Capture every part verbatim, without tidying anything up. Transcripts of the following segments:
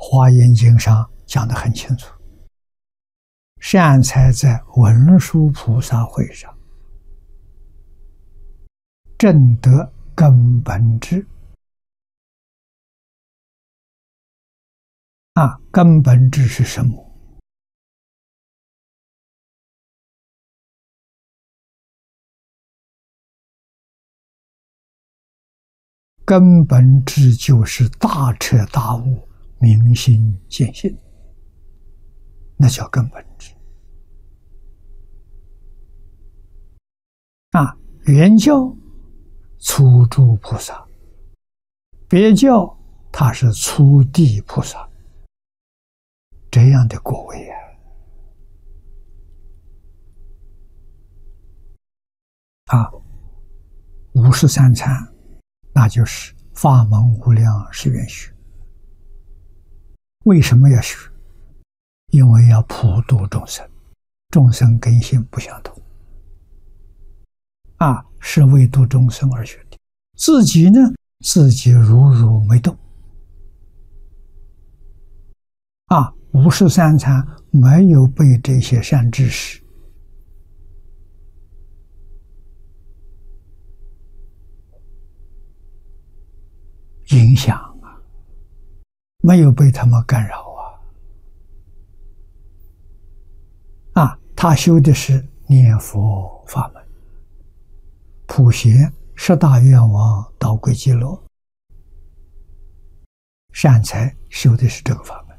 华严经》上讲得很清楚，善财在文殊菩萨会上证得根本智。啊，根本智是什么？根本智就是大彻大悟、明心见性，那叫根本智。啊，原教初住菩萨，别教他是初地菩萨，这样的果位啊！啊，五十三参，那就是法门无量誓愿学。为什么要学？因为要普度众生，众生根性不相同，啊，是为度众生而学的。自己呢，自己如如没动。啊，五十三参没有被这些善知识影响啊，没有被他们干扰啊。啊，他修的是念佛法门，普贤十大愿望导归极乐，善财修的是这个法门。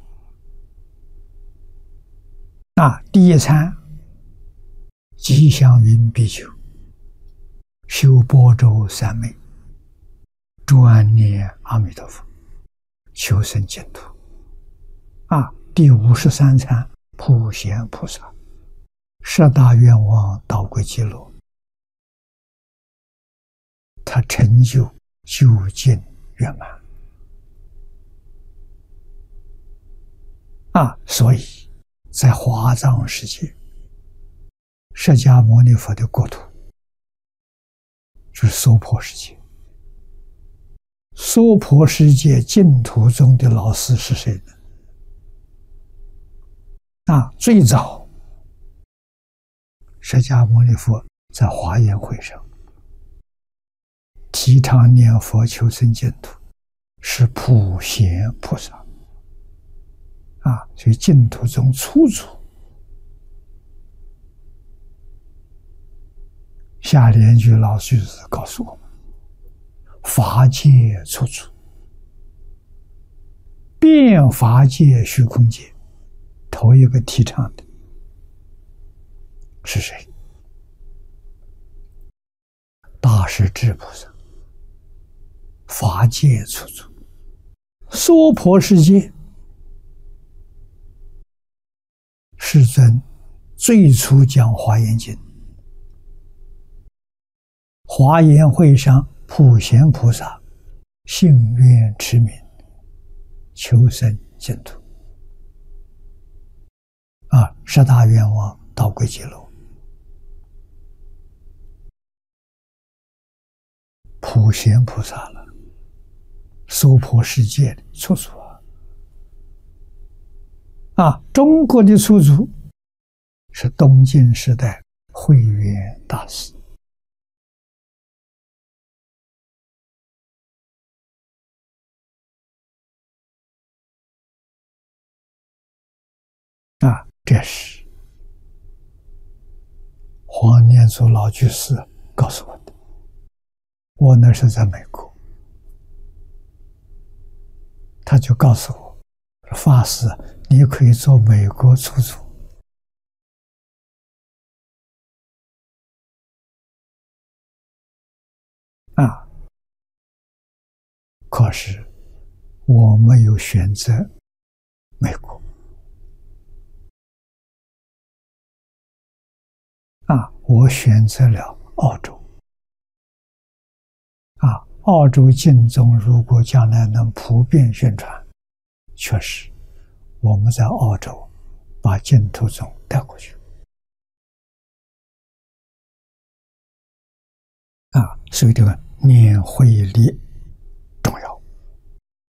啊，第一参吉祥云比丘修般舟三昧，专念阿弥陀佛，求生净土。啊，第五十三参普贤菩萨十大愿望导归极乐，他成就究竟圆满。啊，所以在华藏世界，释迦牟尼佛的国土就是娑婆世界。娑婆世界净土中的老师是谁呢？啊，最早释迦牟尼佛在华严会上提倡念佛求生净土，是普贤菩萨。啊，所以净土中初祖。下联句老居士告诉我们，法界初祖，遍法界虚空界，头一个提倡的是谁？大势至菩萨。法界初祖，娑婆世界世尊最初讲华严经，华严会上普贤菩萨信愿持名，求生净土。啊，十大愿望导归极乐，普贤菩萨了，娑婆世界的初祖啊。啊，中国的初祖是东晋时代慧远大师。啊，这是黄念祖老居士告诉我的。我那是在美国，他就告诉我，法师，你可以做美国出祖。啊，可是我没有选择美国。啊，我选择了澳洲。啊，澳洲净宗如果将来能普遍宣传，确实我们在澳洲把净土宗带过去。啊，所以这个念慧力